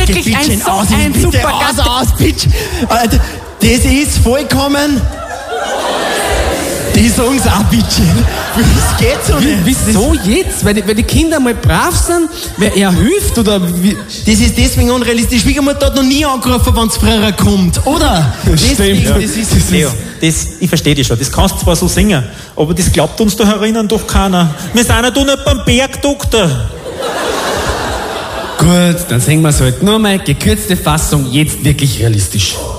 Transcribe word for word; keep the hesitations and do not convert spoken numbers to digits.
wirklich bitte ein, schön so aus, ein bitte super aus, Gast. aus, bitte. Äh, Das ist vollkommen... Die sagen's auch, bitte. Das geht so nicht. Wieso jetzt? Weil die, weil die Kinder mal brav sind, weil er hilft oder wie? Das ist deswegen unrealistisch. Die Schwiegermutter hat noch nie angerufen, wenn es früher kommt, oder? Deswegen, Ja. das ist, das Leo, das, ich verstehe dich schon, das kannst du zwar so singen, aber das glaubt uns da herinnen doch keiner. Wir sind ja da nicht beim Bergdoktor. Gut, dann singen wir es halt. Nur mal gekürzte Fassung, jetzt wirklich realistisch.